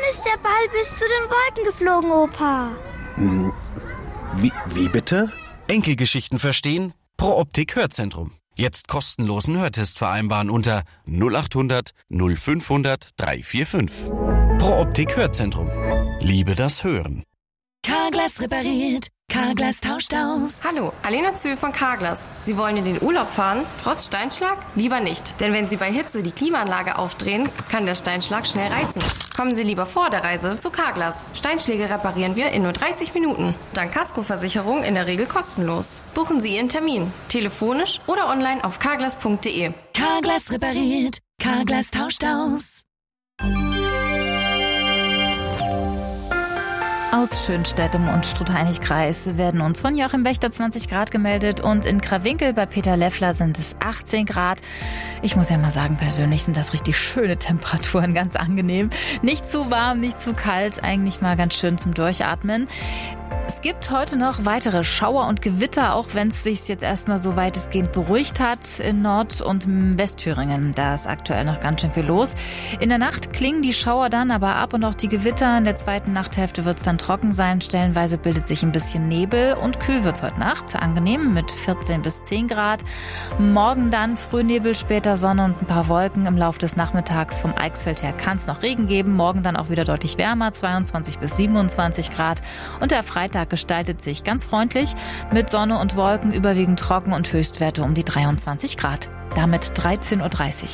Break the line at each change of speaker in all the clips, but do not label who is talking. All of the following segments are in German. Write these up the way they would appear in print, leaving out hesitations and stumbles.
ist der Ball bis zu den Wolken geflogen, Opa.
Wie bitte?
Enkelgeschichten verstehen? Pro Optik Hörzentrum. Jetzt kostenlosen Hörtest vereinbaren unter 0800 0500 345. Pro Optik Hörzentrum. Liebe das Hören.
Carglass repariert. Carglass tauscht aus.
Hallo, Alena Zühl von Carglass. Sie wollen in den Urlaub fahren? Trotz Steinschlag? Lieber nicht. Denn wenn Sie bei Hitze die Klimaanlage aufdrehen, kann der Steinschlag schnell reißen. Kommen Sie lieber vor der Reise zu Carglass. Steinschläge reparieren wir in nur 30 Minuten. Dank Kaskoversicherung in der Regel kostenlos. Buchen Sie Ihren Termin. Telefonisch oder online auf carglass.de.
Carglass repariert. Carglass tauscht aus.
Aus Schönstedt und Struth-Heinig-Kreis werden uns von Joachim Wächter 20 Grad gemeldet und in Krawinkel bei Peter Leffler sind es 18 Grad. Ich muss ja mal sagen, persönlich sind das richtig schöne Temperaturen, ganz angenehm. Nicht zu warm, nicht zu kalt, eigentlich mal ganz schön zum Durchatmen. Es gibt heute noch weitere Schauer und Gewitter, auch wenn es sich jetzt erstmal so weitestgehend beruhigt hat in Nord- und Westthüringen. Da ist aktuell noch ganz schön viel los. In der Nacht klingen die Schauer dann aber ab und auch die Gewitter. In der zweiten Nachthälfte wird es dann trocken sein. Stellenweise bildet sich ein bisschen Nebel und kühl wird es heute Nacht. Angenehm mit 14 bis 10 Grad. Morgen dann Frühnebel, später Sonne und ein paar Wolken. Im Laufe des Nachmittags vom Eichsfeld her kann es noch Regen geben. Morgen dann auch wieder deutlich wärmer, 22 bis 27 Grad. Und der Freitag gestaltet sich ganz freundlich mit Sonne und Wolken, überwiegend trocken und Höchstwerte um die 23 Grad. Damit 13:30 Uhr.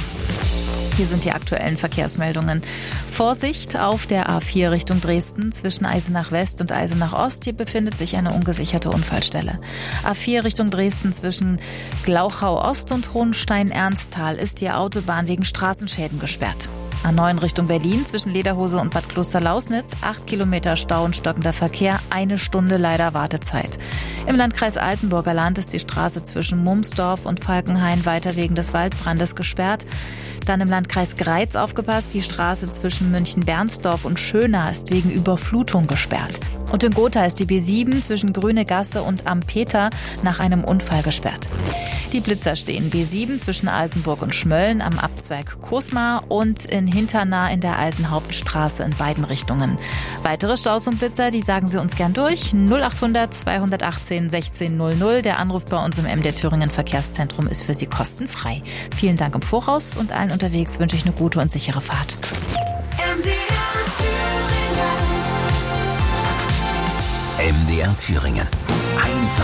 Hier sind die aktuellen Verkehrsmeldungen. Vorsicht auf der A4 Richtung Dresden zwischen Eisenach West und Eisenach Ost. Hier befindet sich eine ungesicherte Unfallstelle. A4 Richtung Dresden zwischen Glauchau Ost und Hohenstein-Ernsthal ist die Autobahn wegen Straßenschäden gesperrt. A9 Richtung Berlin zwischen Lederhose und Bad Klosterlausnitz, 8 Kilometer Stau und stockender Verkehr, 1 Stunde leider Wartezeit. Im Landkreis Altenburger Land ist die Straße zwischen Mumsdorf und Falkenhain weiter wegen des Waldbrandes gesperrt. Dann im Landkreis Greiz aufgepasst, die Straße zwischen München-Bernsdorf und Schöna ist wegen Überflutung gesperrt. Und in Gotha ist die B7 zwischen Grüne Gasse und Ampeter nach einem Unfall gesperrt. Die Blitzer stehen B7 zwischen Altenburg und Schmölln am Abzweig Kosmar und in Hinternah in der alten Hauptstraße in beiden Richtungen. Weitere Staus und Blitzer, die sagen Sie uns gern durch. 0800 218 1600. Der Anruf bei uns im MDR Thüringen Verkehrszentrum ist für Sie kostenfrei. Vielen Dank im Voraus und allen unterwegs wünsche ich eine gute und sichere Fahrt.
MDR Thüringen. Einfach